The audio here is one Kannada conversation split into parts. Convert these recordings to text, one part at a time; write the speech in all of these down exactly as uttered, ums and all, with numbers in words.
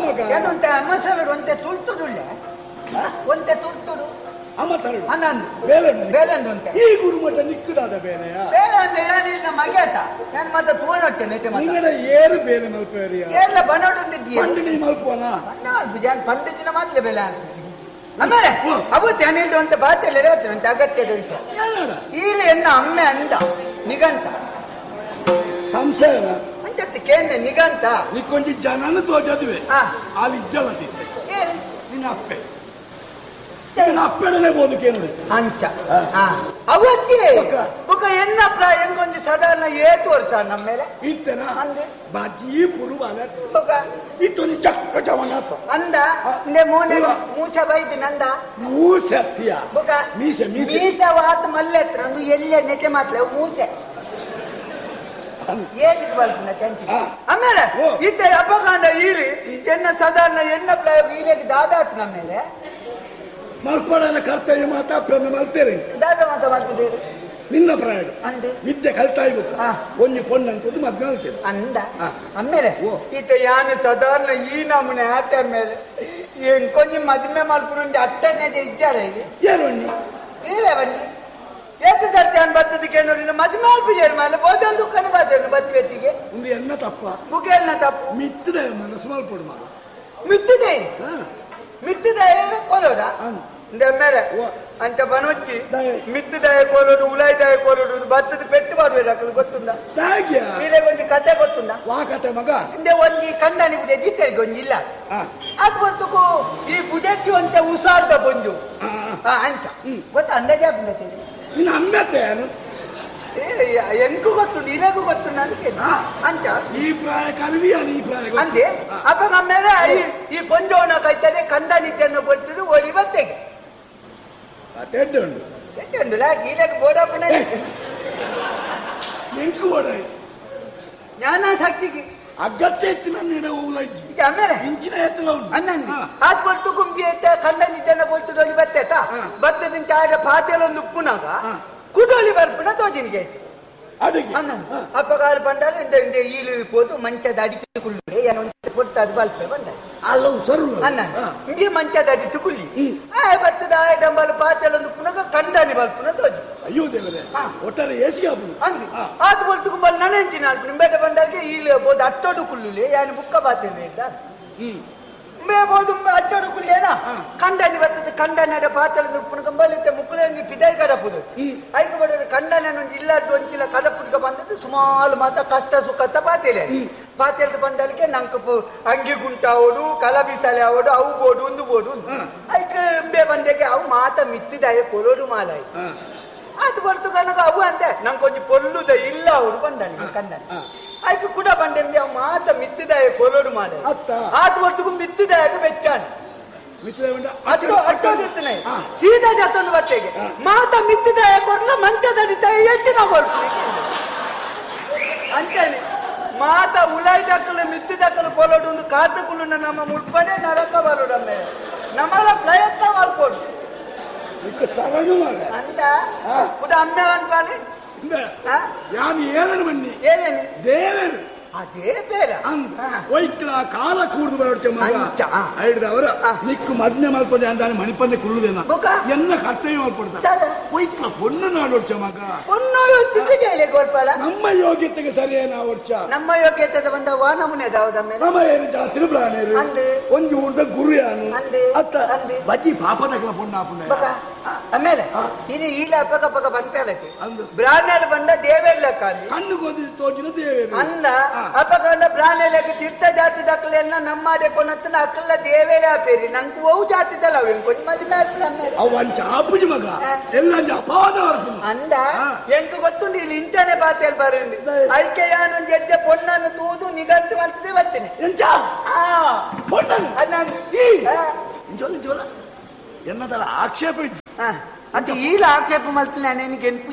ಮಗ ಏನಂತೆ ಅಮ್ಮಸರಡು ಒಂತೆ ತುಳ್ತುಡುಳ್ಳೆ ಒಂತೆ ತುಳ್ತುಡು ಅಮ್ಮಸರಡು ಅನ್ನಂದು ಬೇಲೆ ಬೇಲೆಂದು ಅಂತೆ ಈ ಗುರುಮಠ ನಿಕ್ಕದಾದ ಬೇಲೆಯ ಬೇಲೆ ಅಂದ್ರೆ ಏನಿಲ್ಲ ಮಗೇತ ನಾನು ಮತ್ತೆ ತೋನೋಗ್ತೇನೆ ನಿಂಗಡ ಏರು ಬೇಲೆ ಮಲ್ಪೇರಿಯ ಎಲ್ಲ ಬನ್ನೋಡಿದ್ದೀಯ ಪಂಡಿನಿ ಮಲ್ಪೋನ ಪಂಡಿತಿನ ಮಾತ್ರ ಬೇಲೆ ಆಮೇಲೆ ಅವತ್ತು ಏನಿಲ್ಲ ಅಂತ ಬಾತೆಲ್ಲ ಇರತ್ತೆ ಅಂತ ಅಗತ್ಯದ ವಿಷಯ ಇಲ್ಲಿ ಎನ್ನ ಅಮ್ಮೆ ಅಂದ ನಿಗಂತ ಸಂಶಯನ ಅಂಚತ್ತಿ ಕೇಂದ್ರ ನಿಗಂತ ನೀ ಕೊಂಚ ಜನನು ತೋಜದ್ವೆ ಅಲ್ಲಿ ಇಜ್ಜಲತಿ ನಿನ್ನ ಅಪ್ಪೆ ನಿನ್ನ ಅಪ್ಪೆಡನೆ ಬೋದುಕೇನು ಅಂಚ ಅವತ್ತೇ ಬುಕ್ಕ ಎನ್ನ ಪ್ರಾಯ ಹೆಂಗೊಂದು ಸಾಧಾರಣ ಏತು ವರ್ಷ ನಮ್ಮ ಮೇಲೆ ಇತ್ತೇನ ಅಂದೆ ಬಾಜಿ ಪುರುಬಾಲ ಬುಕ್ಕ ಇತ್ತು ಚಕ್ಕ ಚವನಾತ ಅಂದ ಇಂದೆ ಮೂನೆ ಮೂಸೆ ಬೈದು ನಂದ ಮೂಸೆ ಹತ್ತಿಯ ಬುಕ್ಕ ಮೀಸೆ ಮೀಸೆ ಮೀಸೆ ವಾತ ಮಲ್ಲೆ ಹತ್ರ ಅಂದು ಎಲ್ಲೇ ನೆಟ್ಟೆ ಮಾತ್ಲೆ ಮೂಸೆ ಏಳಿದ್ ಬಲ್ಪನ ಟೆನ್ಷನ್ ಆಮೇಲೆ ಇತ್ತ ಅಪಕಾಂಡ ಈಲಿ ಎನ್ನ ಸಾಧಾರಣ ಎನ್ನ ಪ್ರಾಯ ಈಲಿಗೆ ದಾದಾತ್ ನಮ್ಮ ಮೇಲೆ ಮಲ್ಪಡನ ಕರ್ತವ್ಯ ಮಾತಾಡ್ಕೊಂಡು ಮಲ್ತೇನೆ ದಾದ ಮಾತ ಮಾಡ್ತಿದ್ದೀರಿ ನಿನ್ನ ಪ್ರಾಯ ಅಂದೆ ವಿದ್ಯೆ ಕಲ್ತಾಯ್ಬೇಕು ಒಂಜಿ ಪೊಣ್ಣಂತದ್ದು ಮದ್ವೆ ಆಗ್ತದೆ ಅಂದ ಆಮೇಲೆ ಈತ ಯಾನು ಸಾಧಾರಣ ಈ ನಮ್ಮನೆ ಆಟ ಮೇಲೆ ಏನ್ ಕೊಂಚ ಮದುವೆ ಮಾಡ್ಕೊಂಡು ಅಟ್ಟನೇ ಇದ್ದಾರೆ ಈಗ ಏರೋಣ್ಣಿ ಇಲ್ಲ ಬನ್ನಿ ಎಷ್ಟು ಸರ್ತಿ ಅನ್ ಬರ್ತದಕ್ಕೆ ನೋಡಿ ಮದುವೆ ಮಾಡ್ಬಿಜಾರ ಮೇಲೆ ಬೋದಲ್ ದುಃಖನ ಬಾದ್ರು ಬತ್ತಿ ವ್ಯಕ್ತಿಗೆ ಒಂದು ಎನ್ನ ತಪ್ಪ ಮುಖೇನ ತಪ್ಪು ಮಿತ್ತದೆ ಮನಸ್ಸು ಮಲ್ಪಡು ಮಗ ಮಿತ್ತಿದೆ ಮಿತ್ತಿದೆ ಕೊಲೋಡ ಮೇಲೆ ಅಂತ ಬನೊಚ್ಚಿ ಮಿತ್ತಿದಾಯ ಕೋಲೋಡು ಉಲಾಯ್ದಾಯ ಕೋಲೋಡು ಭತ್ತದ ಪೆಟ್ಟು ಮಾಡ್ಬೇಕು ಗೊತ್ತುಂಡ ನೀನೇ ಒಂದು ಕತೆ ಗೊತ್ತುಂಡ ವಾ ಕತೆ ಮಗ ಹಿಂದೆ ಒಂಜಿ ಕಂಡನಿ ಬುಜೆ ಜಿತ್ತರಿಗೆ ಒಂಜಿಲ್ಲ ಅದು ಗೊತ್ತುಕು ಈ ಬುಜಕ್ಕೆ ಒಂತೆ ಉಸಾರ್ದ ಬಂಜು ಅಂಚ ಗೊತ್ತ ಅಂದಾಜೆ ಬಂದತೆ ನಿನ್ನ ಅಮ್ಮತೆ ಎಂಕು ಗೊತ್ತುಂಡು ಇಲೆಗೂ ಗೊತ್ತುಂಡು ಅದಕ್ಕೆ ಅಂಚ ಈ ಪ್ರಾಯ ಕಲಿದಿಯ ಈ ಪ್ರಾಯ ಅಂದೆ ಅಪ್ಪ ನಮ್ಮೇಲೆ ಈ ಪೊಂಜೋಣ ಕೈತದೆ ಕಂಡನಿದ್ದನ್ನು ಕೊಡ್ತಿದ್ದು ಒಲಿ ಬತ್ತೆಗೆ ತೆಡ್ಡುಂಡು ತೆಡ್ಡುಂಡು ಲಾಕಿ ಇಲೆಗೂ ಬೋಡಪ್ಪನ ಎಂಕು ಬೋಡ ಜ್ಞಾನ ಶಕ್ತಿಗೆ ಅಗತ್ಯ ಎತ್ತಿ ನನ್ನ ಇಡ ಹೋಗ್ಲ ಇಜ್ಜಿ ಆಮೇಲೆ ಇಂಚಿನ ಎತ್ತಲ ಉಂಟು ಅನ್ನಂದಿ ಅದು ಕೊಟ್ಟು ಗುಂಪಿ ಎತ್ತ ಕಂಡನಿದ್ದನ್ನು ಕೊಡ್ತಿದ್ದು ಒಲಿ ಬತ್ತೆತ ಬತ್ತದ ಚಾಡ ಪಾತೆಲೊಂದು ಉಪ್ಪುನಾಗ ಕುಟೋಲಿ ಬರ್ಪುಣ ತೋಜಿನಿಗೆ ಅಡಿಗೆ ಅಪ್ಪಗಾರು ಬಂಡಾಲ ಇಂದ ಈಲು ಪೋದು ಮಂಚದ ಅಡಿಕೆ ಕುಳ್ಳಿ ಏನೋ ಕೊಡ್ತಾದ ಬಲ್ಪೆ ಬಂದ ಅಲ್ಲವು ಸರು ಅನ್ನ ಹಿಂಗೆ ಮಂಚದ ಅಡಿಕೆ ಕುಳ್ಳಿ ಆ ಬತ್ತದ ಡಂಬಲ್ ಪಾತೆಲೊಂದು ಪುನಗ ಕಂಡನಿ ಬಲ್ಪುನ ತೋಜಿ ಅಯ್ಯೋ ದೇವರೇ ಒಟ್ಟಾರೆ ಏಸಿಗೆ ಆಗ್ಬೋದು ಅಂದಿ ಆತು ಬಲ್ತು ಕುಂಬಲ್ ನನಂಚಿನ ಅಲ್ಪು ನಿಂಬೇಟ ಬಂಡಾಗೆ ಈಲು ಬೋದು ಅಟ್ಟೋಡು ಕುಳ್ಳುಲಿ ಏನು ಬುಕ್ಕ ಬಾತೇನೆ ಇದ್ದ ಹ್ಮ್ ಮೇಬೋದು ಅಟ್ಟೋಡು ಕುಳ್ಳಿಯೇನಾ ಕಂಡನಿ ಬರ್ತದೆ ಕಂಡನ ಪಾತೆಲೊಂದು ಉಪ್ಪುನ ಕಂಬಲಿತ್ತೆ ಮುಕ್ಕಳಂಗಿ ಪಿದೈ ಕಡಪುದು ಐಕ ಬಡ ಕಂಡನೊಂದು ಇಲ್ಲದ್ದು ಒಂಚಿಲ್ಲ ಕಡಪುಡ್ಕ ಬಂದದ್ದು ಸುಮಾರು ಮಾತ ಕಷ್ಟ ಸುಖತ ಪಾತೆಲೆ ಪಾತೆಲ್ದ ಬಂಡಲಿಗೆ ನಂಕ ಅಂಗಿ ಗುಂಟಾವೋಡು ಕಲ ಬಿಸಾಲೆ ಆವೋಡು ಅವು ಬೋಡು ಒಂದು ಬೋಡು ಐಕ ಎಂಬೆ ಬಂಡೆಗೆ ಅವು ಮಾತ ಮಿತ್ತಿದಾಯ ಕೊಲೋಡು ಮಾಲಾಯಿ ಅದು ಬರ್ತು ಕನಗ ಅವು ಅಂತೆ ನಂಗೆ ಕೊಂಚ ಪೊಲ್ಲುದ ಇಲ್ಲ ಅವರು ಬಂಡನಿ ಕಂಡನ ಆಯ್ತು ಕೂಡ ಬಂಡೆ ಅವು ಮಾತ ಮಿತ್ತಿದಾಯ ಕೊಲೋಡು ಮಾಲಾಯಿ ಆತು ಬರ್ತು ಮಿತ್ತಿದಾಯ ಬೆಚ್ಚಾನೆ ಅಟ್ಟೋದಿರ್ತಾನೆ ಸೀದಾ ಜತ್ತೊಂದು ಬಟ್ಟೆಗೆ ಮಾತ ಮಿತ್ತಿದಾಯ ಕೊರ್ಲ ಮಂಚದಡಿತಾಯ ಹೆಚ್ಚಿನ ಕೊಡ್ತೀನಿ ಅಂತಾನೆ ಮಾತ ಉಲಾಯಿ ದಕ್ಕಲು ಮಿತ್ತಿ ದಕ್ಕಲು ಕೊಲೋಡು ಒಂದು ಕಾತುಗಳು ನಮ್ಮ ಮುಟ್ಪಡೆ ನರಕ ಬರೋಡಮ್ಮೆ ನಮ್ಮಲ್ಲ ಪ್ರಯತ್ನ ಮಾಡ್ಕೊಡು ಅಂದ ಕೂಡ ಅಮ್ಮೆ ಅನ್ಪಾಲಿ ಯಾನು ಏನೇನು ಬನ್ನಿ ಏನೇನು ದೇವರು ಅದೇ ಬೇಡ ಒಯ್ಕಲ ಕಾಲ ಕೂಡ್ದು ಬರೋಡ್ಚ ಹಿಡ್ದವರ ನಿಕ್ಕು ಮದ್ನೆ ಮಲ್ಪದೆ ಅಂದಾನೆ ಮಣಿಪಂದೆ ಕುಳ್ಳುದೇನ ಎನ್ನ ಕರ್ತವ್ಯ ಮಲ್ಪಡ್ತಾರೆ ಒಯ್ಕಲ ಪೊಣ್ಣ ನಾಡೋಡ್ಚ ಮಗ ನಮ್ಮ ಯೋಗ್ಯತೆಗೆ ಸರಿಯೇನ ಓಡ್ಚ ನಮ್ಮ ಯೋಗ್ಯತೆ ಬಂದವ ನಮ್ಮನೆ ನಮ್ಮ ಏನು ಜಾತಿ ಪ್ರಾಣಿರು ಒಂದು ಊರ್ದ ಗುರು ಯಾನು ಅತ್ತ ಬಜ್ಜಿ ಪಾಪದಗಳ ಪುಣ್ಣ ಪುಣ್ಣ ಆಮೇಲೆ ಇಲ್ಲಿ ಈಲ ಪಕ್ಕ ಪಕ್ಕ ಬಂಟಲಕ್ಕೆ ಬ್ರಾಹ್ಮಣರು ಬಂದ ದೇವೇರ್ಲ ಕಾಲಿ ಕಣ್ಣು ಗೋದಿ ತೋಜಿನ ದೇವೇರು ಅಂದ ಅಪಕಂಡ ಬ್ರಾಹ್ಮಣರಿಗೆ ತೀರ್ಥ ಜಾತಿ ದಕ್ಕಲೆಲ್ಲ ನಮ್ಮಡೆ ಕೊನತ್ತನ ಅಕ್ಕಲ್ಲ ದೇವೇರೇ ಆಪೇರಿ ನಂಗೆ ಓ ಜಾತಿದಲ್ಲ ಅವ್ ಕೊಂಚ ಮದುವೆ ಅವಂಚ ಆಪುಜಿ ಮಗ ಎಲ್ಲ ಅಪಾದವರ್ಪು ಅಂದ ಎಂಕ ಗೊತ್ತುಂಡು ಇಲ್ಲಿ ಇಂಚನೆ ಬಾತೆಯಲ್ಲಿ ಬರೋದು ಐಕೆ ಯಾನೊಂದು ಎಡ್ಡೆ ಪೊಣ್ಣನ್ನು ತೂದು ನಿಗಂಟು ಮಾಡ್ತದೆ ಬರ್ತೀನಿ ಎಂಚ ಪೊಣ್ಣನ್ನು ಜೋಲ ಎನ್ನದಲ್ಲ ಆಕ್ಷೇಪ ಇದ್ದು అంటే ఈల ఆక్షేపం మల్తున్నా నేను గెంపు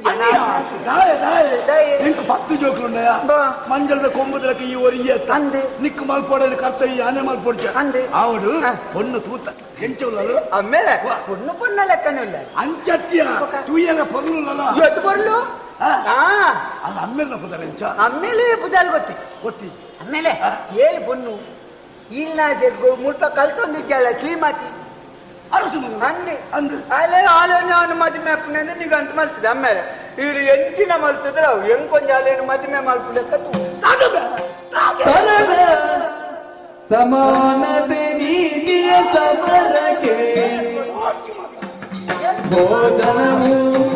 నీకు పత్తు జోకులు ఉన్నాయా మంజల కొంబుదలకి ఈ ఒరి అంది నీకు మల్పోడని కర్తవ్య ఆనే మల్పోడ్చా అంది ఆవిడు పొన్ను తూత ఎంచవులలో అమ్మేలే పొన్ను పొన్న లెక్కనే ఉన్నాయి అంచత్య తూయన పొర్లులలో ఎట్టు పొర్లు అది అమ్మేల పుదరించా అమ్మేలే పుదాలు కొత్తి కొత్తి అమ్మేలే ఏలు పొన్ను ಇಲ್ಲ ಮುಲ್ಪ ಕಲ್ತೊಂದಿದ್ದಲ್ಲ ಶ್ರೀಮತಿ ಅರಸು ಅಂದೆ ಅಂದು ಅಲ್ಲೇ ಹಾಲೇನು ಅವನು ಮದುವೆ ಅಪ್ಪನ ನೀವು ಗಂಟು ಮಲ್ತದೆ ಆಮೇಲೆ ಇವ್ರು ಎಂಚಿನ ಮಲ್ತಿದ್ರೆ ಅವು ಹೆಂಗ್ ಕೊಂಚ ಹಾಲೇನು ಮದುವೆ ಮಲ್ಪುಲಕ್ಕದ್ದು ಸಮಾನತೆ ನೀತಿಯ ಸಮರಕ್ಕೆ ಭೋಜನವು